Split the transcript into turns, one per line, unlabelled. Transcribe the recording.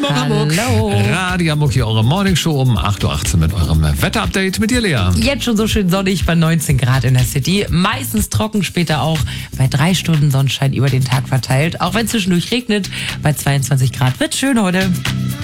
Morgen, Hamburg.
Hallo.
Radio Hamburg, hier eure Morningshow um 8.18 Uhr mit eurem Wetterupdate mit dir, Lea.
Jetzt schon so schön sonnig bei 19 Grad in der City. Meistens trocken, später auch bei 3 Stunden Sonnenschein über den Tag verteilt. Auch wenn zwischendurch regnet, bei 22 Grad wird schön heute.